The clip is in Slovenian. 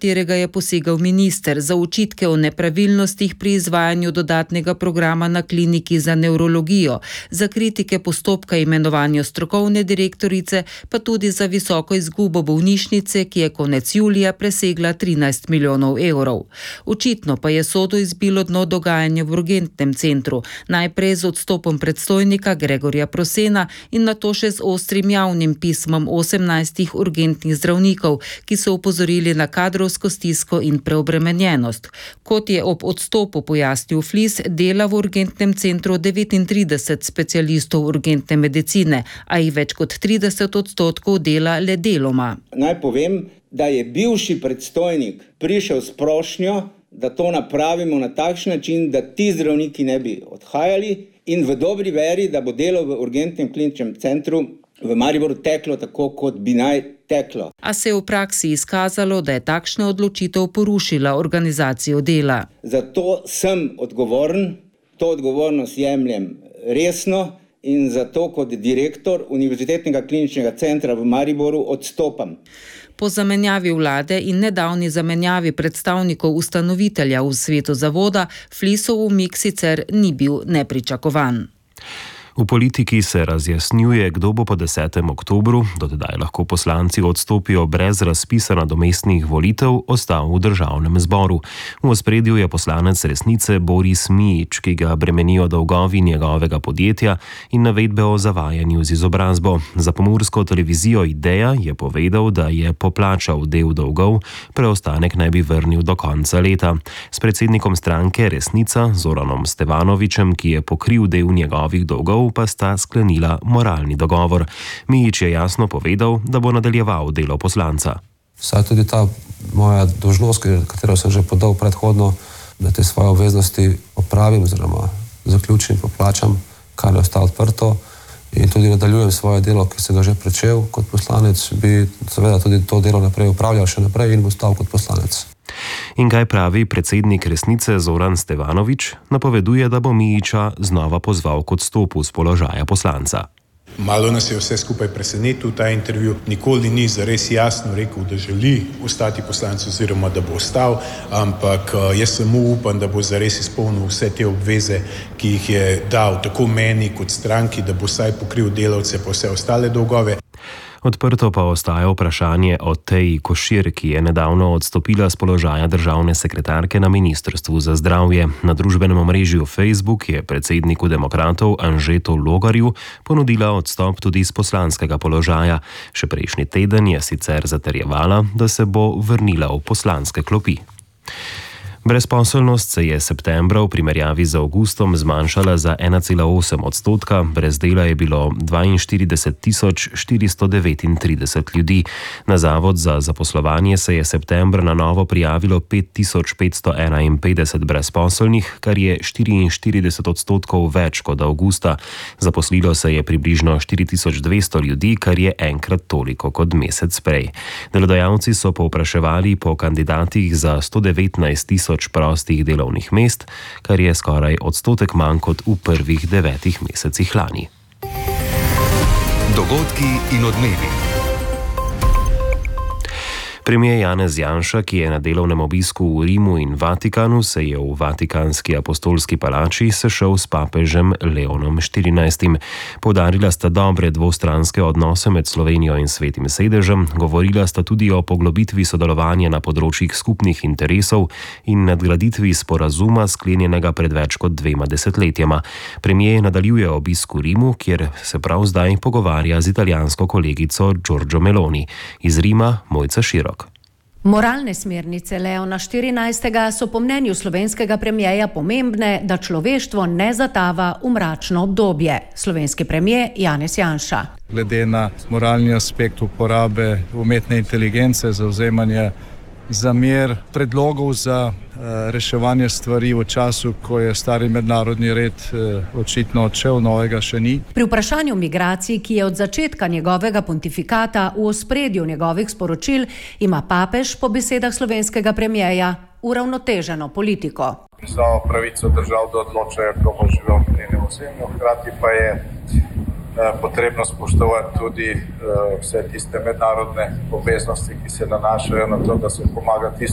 katerega je posegal minister, za očitke o nepravilnostih pri izvajanju dodatnega programa na kliniki za nevrologijo, za kritike postopka imenovanja strokovne direktorice, pa tudi za visoko izgubo bolnišnice, ki je konec julija presegla 13 milijonov evrov. Očitno pa je sodu izbilo dno dogajanja v urgentnem centru, najprej z odstopom predstojnika Gregorja Prosena in nato še z ostrim javnim pismom 18 urgentnih zdravnikov, ki so upozorili na kadrovsko stisko in preobremenjenost. Kot je ob odstopu pojasnil Flis, dela v urgentnem centru 39 specialistov urgentne medicine, a jih več kot 30% dela le deloma. Naj povem, da je bivši predstojnik prišel s prošnjo, da to napravimo na takšen način, da ti zdravniki ne bi odhajali in v dobri veri, da bo delo v urgentnem kliničnem centru v Mariboru teklo tako, kot bi naj teklo. A se je v praksi izkazalo, da je takšna odločitev porušila organizacijo dela. Zato sem odgovoren, to odgovornost jemljem resno in zato kot direktor Univerzitetnega kliničnega centra v Mariboru odstopam. Po zamenjavi vlade in nedavni zamenjavi predstavnikov ustanovitelja v svetu zavoda, Flisov umik sicer ni bil nepričakovan. V politiki se razjasnjuje, kdo bo po 10. oktobru, do tedaj lahko poslanci odstopijo brez razpisa nadomestnih volitev, ostal v državnem zboru. V ospredju je poslanec Resnice Boris Mijić, ki ga bremenijo dolgovi njegovega podjetja in navedbe o zavajanju z izobrazbo. Za pomursko televizijo Ideja je povedal, da je poplačal del dolgov, preostanek naj bi vrnil do konca leta. S predsednikom stranke Resnica, Zoranom Stevanovićem, ki je pokril del njegovih dolgov, pa sta sklenila moralni dogovor. Mijić je jasno povedal, da bo nadaljeval delo poslanca. Saj tudi ta moja dolžnost, katero sem že podal predhodno, da te svoje obveznosti opravim oziroma zaključim, poplačam, kar je ostalo odprto in tudi nadaljujem svoje delo, ki sem ga že pričel kot poslanec, bi seveda tudi to delo naprej upravljal še naprej in ostal kot poslanec. In kaj pravi predsednik Resnice Zoran Stevanović? Napoveduje, da bo Mijića znova pozval k odstopu z položaja poslanca. Malo nas je vse skupaj presenetil ta intervju. Nikoli ni zares jasno rekel, da želi ostati poslanec oziroma da bo ostal, ampak jaz samo upam, da bo zares izpolnil vse te obveze, ki jih je dal tako meni kot stranki, da bo vsaj pokril delavce pa vse ostale dolgove. Odprto pa ostaja vprašanje o Teji Košir, ki je nedavno odstopila z položaja državne sekretarke na Ministrstvu za zdravje. Na družbenem omrežju Facebook je predsedniku demokratov Anžetu Logarju ponudila odstop tudi z poslanskega položaja. Še prejšnji teden je sicer zatrjevala, da se bo vrnila v poslanske klopi. Brezposelnost se je septembra v primerjavi z avgustom zmanjšala za 1,8%, brez dela je bilo 42 439 ljudi. Na Zavod za zaposlovanje se je septembra na novo prijavilo 5551 brezposelnih, kar je 44% več kot avgusta. Zaposlilo se je približno 4200 ljudi, kar je enkrat toliko kot mesec prej. Delodajalci so povpraševali po kandidatih za 119 000 prostih delovnih mest, kar je skoraj odstotek manj kot v prvih 9 mesecih lani. Dogodki in odmevi. Premier Janez Janša, ki je na delovnem obisku v Rimu in Vatikanu, se je v Vatikanski apostolski palači sešel s papežem Leonom XIV. Poudarila sta dobre dvostranske odnose med Slovenijo in Svetim sedežem, govorila sta tudi o poglobitvi sodelovanja na področjih skupnih interesov in nadgraditvi sporazuma, sklenjenega pred več kot 2 desetletjema. Premier nadaljuje obisk v Rimu, kjer se prav zdaj pogovarja z italijansko kolegico Giorgio Meloni. Iz Rima Mojca Širok. Moralne smernice Leona XIV. So po mnenju slovenskega premierja pomembne, da človeštvo ne zatava v mračno obdobje. Slovenski premier Janez Janša. Glede na moralni aspekt uporabe umetne inteligence, zavzemanje za mir, predlogov za reševanje stvari v času, ko je stari mednarodni red očitno odšel, novega še ni. Pri vprašanju migracij, ki je od začetka njegovega pontifikata v ospredju njegovih sporočil, ima papež po besedah slovenskega premierja uravnoteženo politiko. Priznamo pravico držav, da odločajo, kdo bo živel v njenem ozemlju, hkrati pa je potrebno spoštovati tudi vse tiste mednarodne obveznosti, ki se nanašajo na to, da se pomaga tistim,